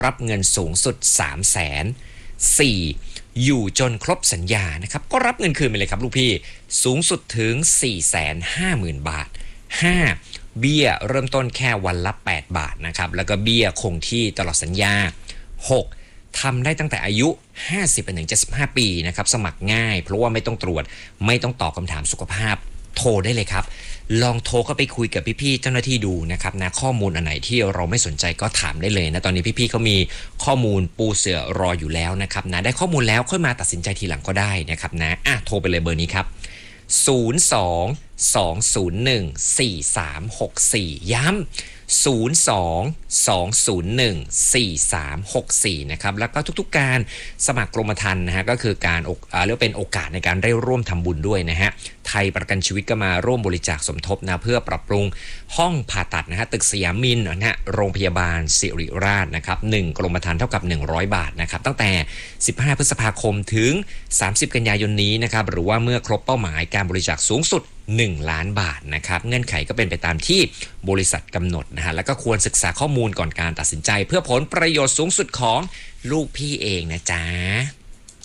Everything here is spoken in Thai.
รับเงินสูงสุด 300,000 4. อยู่จนครบสัญญานะครับก็รับเงินคืนไปเลยครับลูกพี่สูงสุดถึง 450,000 บาท 5. เบี้ยเริ่มต้นแค่วันละ8 บาทนะครับแล้วก็เบี้ยคงที่ตลอดสัญญา 6. ทำได้ตั้งแต่อายุ50ถึง75ปีนะครับสมัครง่ายเพราะว่าไม่ต้องตรวจไม่ต้องตอบคำถามสุขภาพโทรได้เลยครับลองโทรเข้าไปคุยกับพี่ๆเจ้าหน้าที่ดูนะครับนะข้อมูลอันไหนที่เราไม่สนใจก็ถามได้เลยนะตอนนี้พี่ๆเขามีข้อมูลปูเสือรออยู่แล้วนะครับนะได้ข้อมูลแล้วค่อยมาตัดสินใจทีหลังก็ได้นะครับนะโทรไปเลยเบอร์นี้ครับ02-201-4364ย้ำ02-201-4364นะครับแล้วก็ทุกๆการสมัครกรมธรรม์นะฮะก็คือการเรียกเป็นโอกาสในการได้ร่วมทำบุญด้วยนะฮะไทยประกันชีวิตก็มาร่วมบริจาคสมทบนะเพื่อปรับปรุงห้องผ่าตัดนะฮะตึกสยามมินนะฮะโรงพยาบาลศิริราชนะครับ1กรมธรรม์เท่ากับ100 บาทนะครับตั้งแต่15 พฤษภาคมถึง30 กันยายนนี้นะครับหรือว่าเมื่อครบเป้าหมายการบริจาคสูงสุด1 ล้านบาทนะครับเงื่อนไขก็เป็นไปตามที่บริษัทกำหนดนะฮะแล้วก็ควรศึกษาข้อมูลก่อนการตัดสินใจเพื่อผลประโยชน์สูงสุดของลูกพี่เองนะจ๊ะ